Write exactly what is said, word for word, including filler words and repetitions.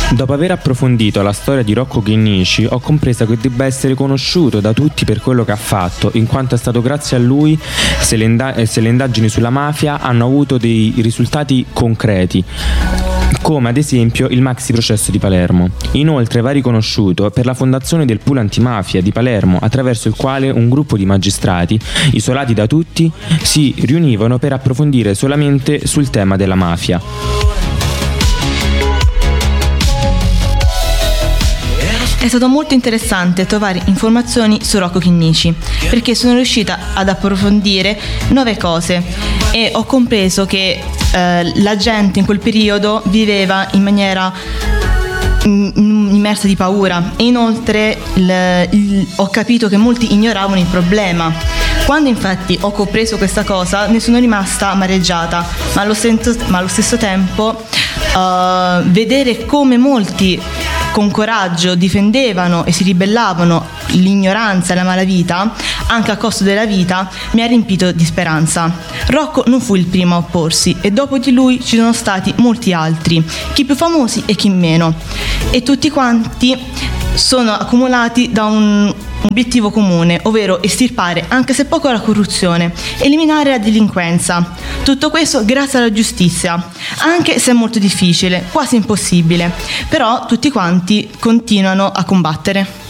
Dopo aver approfondito la storia di Rocco Chinnici, ho compreso che debba essere conosciuto da tutti per quello che ha fatto, in quanto è stato grazie a lui se le, inda- se le indagini sulla mafia hanno avuto dei risultati concreti, come ad esempio il maxi processo di Palermo. Inoltre va riconosciuto per la fondazione del pool antimafia di Palermo, attraverso il quale un gruppo di magistrati, isolati da tutti, si riunivano per approfondire solamente sul tema della mafia. È stato molto interessante trovare informazioni su Rocco Chinnici, perché sono riuscita ad approfondire nuove cose e ho compreso che eh, la gente in quel periodo viveva in maniera immersa di paura, e inoltre il, il, ho capito che molti ignoravano il problema. Quando infatti ho compreso questa cosa ne sono rimasta amareggiata, ma allo stesso, ma allo stesso tempo uh, vedere come molti con coraggio difendevano e si ribellavano l'ignoranza e la malavita, anche a costo della vita, mi ha riempito di speranza. Rocco non fu il primo a opporsi, e dopo di lui ci sono stati molti altri, chi più famosi e chi meno, e tutti quanti sono accumulati da un obiettivo comune, ovvero estirpare, anche se poco, la corruzione, eliminare la delinquenza. Tutto questo grazie alla giustizia, anche se è molto difficile, quasi impossibile, però tutti quanti continuano a combattere.